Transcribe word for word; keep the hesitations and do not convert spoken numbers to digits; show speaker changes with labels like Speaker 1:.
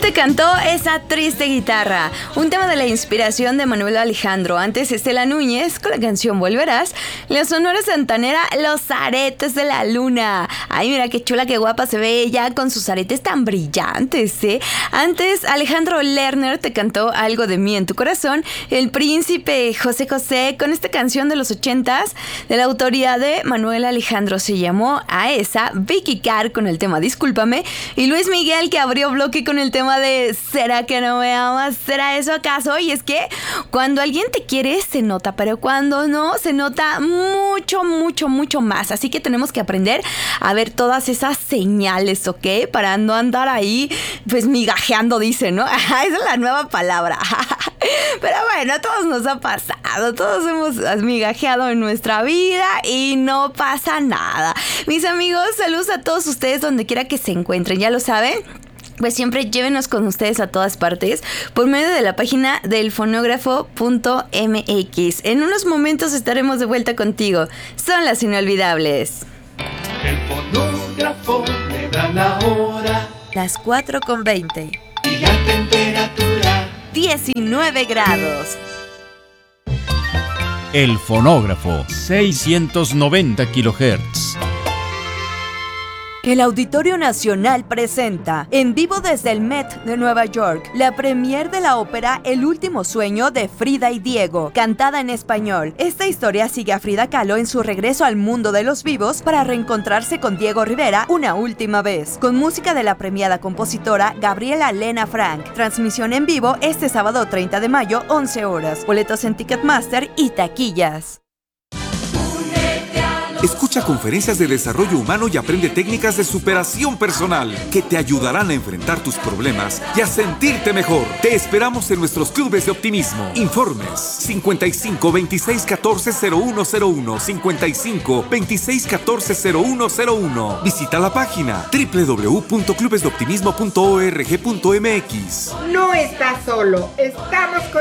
Speaker 1: te cantó esa triste guitarra? Un tema de la inspiración de Manuel Alejandro. Antes Estela Núñez con la canción Volverás. La Sonora Santanera, Los Aretes de la Luna. Ay, mira qué chula, qué guapa se ve ella con sus aretes tan brillantes, ¿eh? Antes Alejandro Lerner te cantó Algo de mí en tu corazón. El príncipe José José con esta canción de los ochentas de la autoría de Manuel Alejandro. Se llamó A Esa. Vicky Carr con el tema Discúlpame. Y Luis Miguel, que abrió bloque con el tema de ¿será que no me amas? ¿Será eso acaso? Y es que cuando alguien te quiere se nota, pero cuando no se nota mucho, mucho, mucho más. Así que tenemos que aprender a ver todas esas señales, ¿ok? Para no andar ahí, pues migajeando, dice, ¿no? Esa es la nueva palabra. Pero bueno, a todos nos ha pasado, todos hemos migajeado en nuestra vida y no pasa nada. Mis amigos, saludos a todos ustedes donde quiera que se encuentren, ya lo saben. Pues siempre llévenos con ustedes a todas partes por medio de la página del fonógrafo punto m x. En unos momentos estaremos de vuelta contigo. Son las inolvidables.
Speaker 2: El fonógrafo le da la hora.
Speaker 1: Las cuatro con veinte.
Speaker 2: Y la temperatura.
Speaker 1: diecinueve grados.
Speaker 3: El fonógrafo, seiscientos noventa kilohertz.
Speaker 4: El Auditorio Nacional presenta, en vivo desde el Met de Nueva York, la premier de la ópera El último sueño de Frida y Diego, cantada en español. Esta historia sigue a Frida Kahlo en su regreso al mundo de los vivos para reencontrarse con Diego Rivera una última vez, con música de la premiada compositora Gabriela Lena Frank. Transmisión en vivo este sábado treinta de mayo, once horas. Boletos en Ticketmaster y taquillas.
Speaker 5: Escucha conferencias de desarrollo humano y aprende técnicas de superación personal que te ayudarán a enfrentar tus problemas y a sentirte mejor. Te esperamos en nuestros clubes de optimismo. Informes cincuenta y cinco, veintiséis, catorce, cero uno cero uno, cincuenta y cinco, veintiséis, catorce, cero uno cero uno. Visita la página doble u doble u doble u punto clubes de optimismo punto org punto m x.
Speaker 6: No estás solo, estamos contigo.